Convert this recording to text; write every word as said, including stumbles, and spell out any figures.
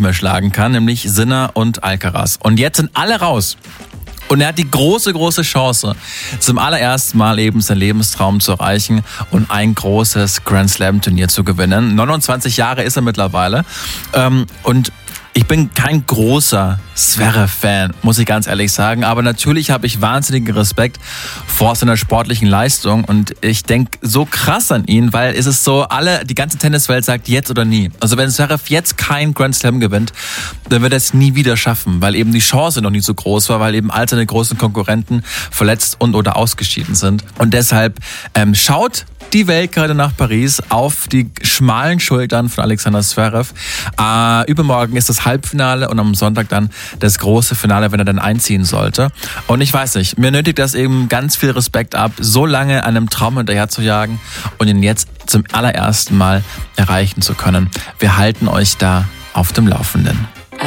mehr schlagen kann, nämlich Sinner und Alcaraz. Und jetzt sind alle raus. Und er hat die große, große Chance, zum allerersten Mal eben seinen Lebenstraum zu erreichen und ein großes Grand Slam Turnier zu gewinnen. neunundzwanzig Jahre ist er mittlerweile. Und ich bin kein großer Zverev-Fan, muss ich ganz ehrlich sagen. Aber natürlich habe ich wahnsinnigen Respekt vor seiner sportlichen Leistung. Und ich denke so krass an ihn, weil es ist so, alle, die ganze Tenniswelt sagt jetzt oder nie. Also wenn Zverev jetzt kein Grand Slam gewinnt, dann wird er es nie wieder schaffen, weil eben die Chance noch nicht so groß war, weil eben all seine großen Konkurrenten verletzt und oder ausgeschieden sind. Und deshalb ähm, schaut die Welt gerade nach Paris auf die schmalen Schultern von Alexander Zverev. Äh, übermorgen ist das Halbfinale und am Sonntag dann das große Finale, wenn er dann einziehen sollte. Und ich weiß nicht, mir nötigt das eben ganz viel Respekt ab, so lange einem Traum hinterher zu jagen und ihn jetzt zum allerersten Mal erreichen zu können. Wir halten euch da auf dem Laufenden.